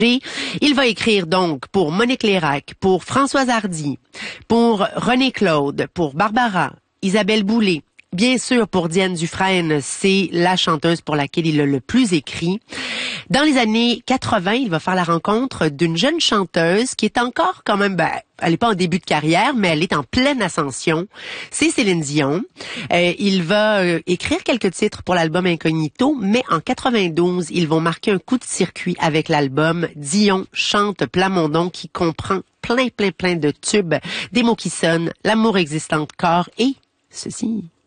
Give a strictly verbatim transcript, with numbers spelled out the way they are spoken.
Il va écrire donc pour Monique Lérac, pour Françoise Hardy, pour René Claude, pour Barbara, Isabelle Boulay. Bien sûr, pour Diane Dufresne, c'est la chanteuse pour laquelle il a le plus écrit. Dans les années quatre-vingt, il va faire la rencontre d'une jeune chanteuse qui est encore quand même, ben, elle n'est pas en début de carrière, mais elle est en pleine ascension. C'est Céline Dion. Euh, il va euh, écrire quelques titres pour l'album Incognito, mais en quatre-vingt-douze, ils vont marquer un coup de circuit avec l'album Dion chante Plamondon, qui comprend plein, plein, plein de tubes, des mots qui sonnent, l'amour existe encore et ceci.